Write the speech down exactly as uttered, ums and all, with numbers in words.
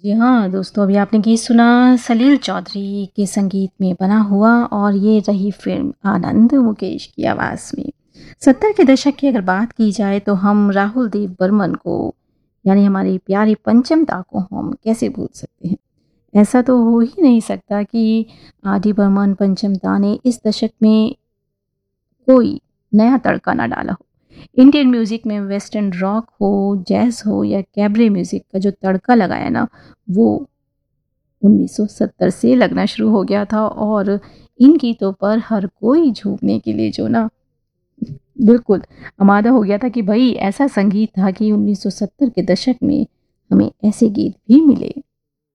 जी हाँ, दोस्तों अभी आपने गीत सुना सलील चौधरी के संगीत में बना हुआ और ये रही फ़िल्म आनंद मुकेश की आवाज़ में। सत्तर के दशक की अगर बात की जाए तो हम राहुल देव बर्मन को यानी हमारे प्यारे पंचमदा को हम कैसे भूल सकते हैं। ऐसा तो हो ही नहीं सकता कि आर डी बर्मन पंचमदा ने इस दशक में कोई नया तड़का ना डाला हो। इंडियन म्यूज़िक में वेस्टर्न रॉक हो, जैज़ हो या कैबरे म्यूज़िक का जो तड़का लगाया ना, वो उन्नीस सौ सत्तर से लगना शुरू हो गया था और इन गीतों पर हर कोई झूमने के लिए जो ना बिल्कुल आमादा हो गया था कि भई ऐसा संगीत था कि उन्नीस सौ सत्तर के दशक में हमें ऐसे गीत भी मिले।